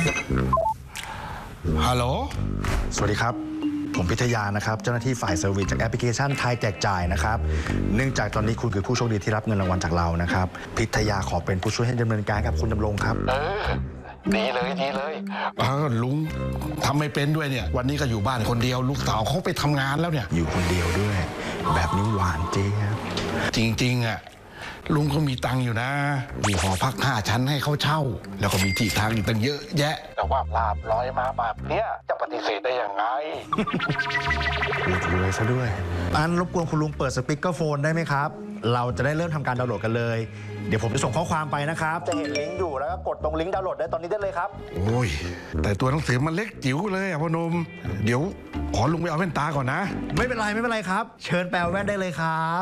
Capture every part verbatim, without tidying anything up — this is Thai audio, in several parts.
ฮัลโหลสวัสดีครับผมพิทยานะครับเจ้าหน้าที่ฝ่ายเซอร์วิสจากแอปพลิเคชันไทยแจกจ่ายนะครับเนื่องจากตอนนี้คุณคือผู้โชคดีที่รับเงินรางวัลจากเรานะครับพิทยาขอเป็นผู้ช่วยให้ดำเนินการกับคุณดำรงครับเออดีเลยดีเลยเออลุงทำไม่เป็นด้วยเนี่ยวันนี้ก็อยู่บ้านคนเดียวลูกสาวเขาไปทำงานแล้วเนี่ยอยู่คนเดียวด้วย แบบนี้หวานเจี๊ยบจริงๆอ่ะลุงก็มีตังค์อยู่นะมีหอพักห้าชั้นให้เขาเช่าแล้วก็มีที่ทางอีกตั้งเยอะแยะแต่ว่าลาบลอยมาแบบเนี้ยจะปฏิเสธได้ยังไงรวยซะด้วยอันรบกวนคุณลุงเปิดสปีกเกอร์โฟนได้ไหมครับเราจะได้เริ่มทำการดาวน์โหลดกันเลยเดี๋ยวผมจะส่งข้อความไปนะครับจะเห็นลิงก์อยู่แล้วก็กดตรงลิงก์ดาวน์โหลดได้ตอนนี้ได้เลยครับโอ้ยแต่ตัวหนังสือมันเล็กจิ๋วเลยอ่ะพ่อหนุ่มเดี๋ยวขอลุงไปเอาแว่นตาก่อนนะไม่เป็นไรไม่เป็นไรครับเชิญแปลแว่นได้เลยครับ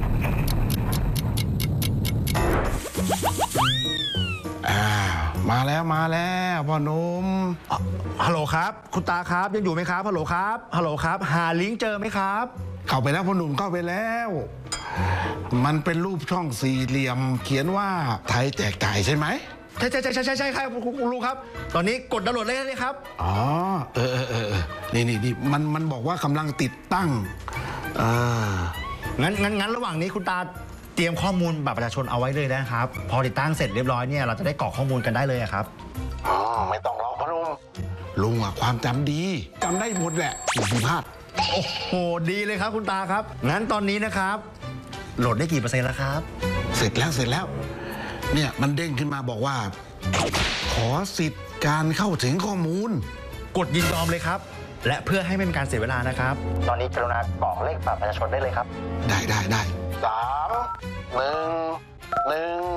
อ่ามาแล้วมาแล้วพ่อหนุ่มฮัลโหลครับคุณตาครับยังอยู่ไหมครับฮัลโหลครับฮัลโหลครับหาลิงก์เจอไหมครับเข้าไปแล้วพ่อหนุ่มเข้าไปแล้วมันเป็นรูปช่องสี่เหลี่ยมเขียนว่าไทยแจกจ่ายใช่ไหมใช่ใช่ใช่ใช่ใช่ครับคุณลุงครับตอนนี้กดดาวน์โหลดเลยเลยครับอ๋อเออเออเออนี่นี่นี่มันมันบอกว่ากำลังติดตั้งเอองั้นงั้นงั้นระหว่างนี้คุณตาเตรียมข้อมูลบัตรประชาชนเอาไว้เลยนะครับพอติดตั้งเสร็จเรียบร้อยเนี่ยเราจะได้กรอกข้อมูลกันได้เลยครับอ๋อไม่ต้องรอพ่อลุงลุงอะความจำดีจำได้หมดแหละไม่ผิดพลาดโอ้โหดีเลยครับคุณตาครับงั้นตอนนี้นะครับโหลดได้กี่เปอร์เซ็นต์แล้วครับเสร็จแล้วเสร็จแล้วเนี่ยมันเด้งขึ้นมาบอกว่าขอสิทธิ์การเข้าถึงข้อมูลกดยินยอมเลยครับและเพื่อให้ไม่เป็นการเสียเวลานะครับตอนนี้กรุณากรอกเลขบัตรประชาชนได้เลยครับได้ได้ได้สามหนึ่งหนึ่ง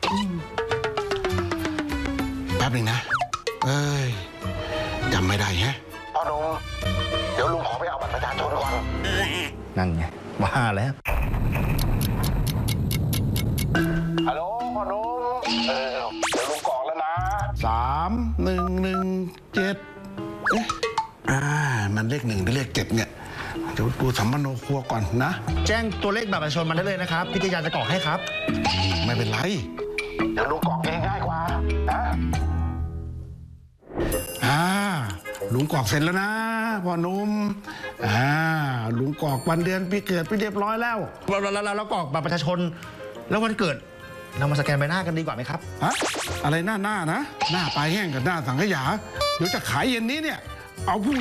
แป๊บหนึ่งนะเอ้ยจำไม่ได้แฮะพ่อหนุ่มเดี๋ยวลุงขอไปเอาบัตรประชาชนก่อนนั่นไงว่าแล้วฮัลโหลพ่อหนุ่มเออเดี๋ยวลุงกรอกแล้วนะสามหนึ่งหนึ่งเจ็ดเอ๊ะอ่ามันเลขหนึ่งหรือเลขเจ็ดเนี่ยเดี๋ยวดูสัมมโนครัวก่อนนะแจ้งตัวเลขบัตรประชาชนมาได้เลยนะครับพิทยาจะกรอกให้ครับไม่เป็นไรเดี๋ยวลุงกรอกเองง่ายกว่านะอ่าลุงกรอกเสร็จแล้วนะพ่อหนุ่มอ่าลุงกรอกวันเดือนปีเกิดไปเรียบร้อยแล้วเราเราเรากรอกบัตรประชาชนแล้ววันเกิดเรามาสแกนใบหน้ากันดีกว่าไหมครับฮะอะไรหน้าหน้านะหน้าปลายแห้งกับหน้าสังขยาเดี๋ยวจะขายเย็นนี้เนี่ยเอาผู้